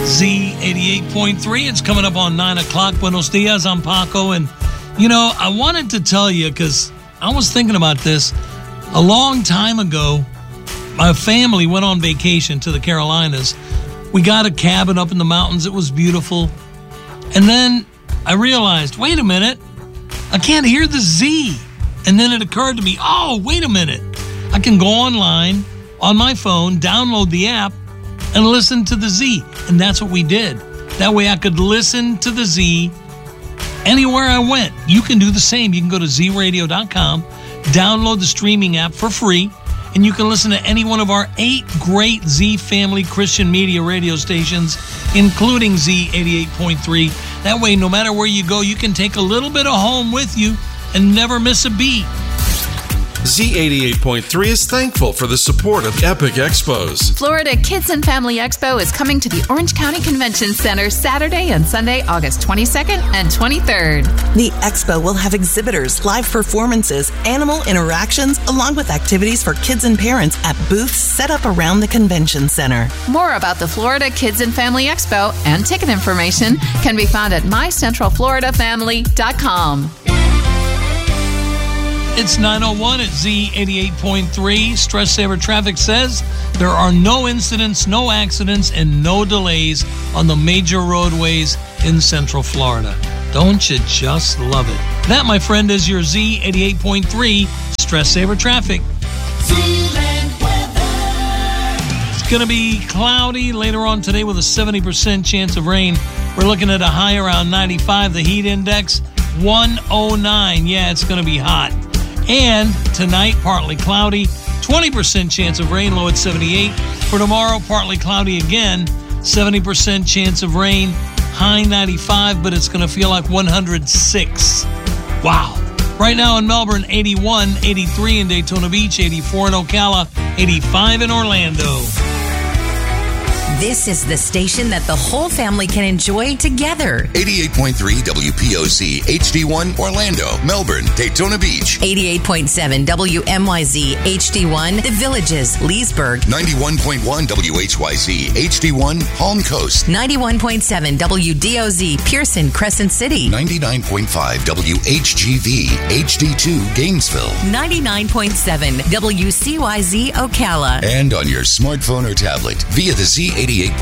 Z88.3. It's coming up on 9 o'clock. Buenos dias, I'm Paco. And, I wanted to tell you because I was thinking about this. A long time ago, my family went on vacation to the Carolinas. We got a cabin up in the mountains. It was beautiful. And then I realized, wait a minute, I can't hear the Z. And then it occurred to me, oh, wait a minute. I can go online on my phone, download the app, and listen to the Z. And that's what we did. That way I could listen to the Z anywhere I went. You can do the same. You can go to zradio.com, download the streaming app for free, and you can listen to any one of our 8 great Z Family Christian media radio stations, including Z88.3. That way, no matter where you go, you can take a little bit of home with you and never miss a beat. Z88.3 is thankful for the support of Epic Expos. Florida Kids and Family Expo is coming to the Orange County Convention Center Saturday and Sunday, August 22nd and 23rd. The expo will have exhibitors, live performances, animal interactions, along with activities for kids and parents at booths set up around the convention center. More about the Florida Kids and Family Expo and ticket information can be found at mycentralfloridafamily.com. It's 9:01 at Z88.3. Stress Saver Traffic says there are no incidents, no accidents, and no delays on the major roadways in Central Florida. Don't you just love it? That, my friend, is your Z88.3 Stress Saver Traffic. It's going to be cloudy later on today with a 70% chance of rain. We're looking at a high around 95. The heat index, 109. Yeah, it's going to be hot. And tonight, partly cloudy, 20% chance of rain, low at 78. For tomorrow, partly cloudy again, 70% chance of rain, high 95, but it's going to feel like 106. Wow. Right now in Melbourne, 81, 83 in Daytona Beach, 84 in Ocala, 85 in Orlando. This is the station that the whole family can enjoy together. 88.3 WPOC HD1 Orlando, Melbourne, Daytona Beach. 88.7 WMYZ HD1 The Villages, Leesburg. 91.1 WHYZ HD1 Palm Coast. 91.7 WDOZ Pearson, Crescent City. 99.5 WHGV HD2 Gainesville. 99.7 WCYZ Ocala. And on your smartphone or tablet via the Z88.3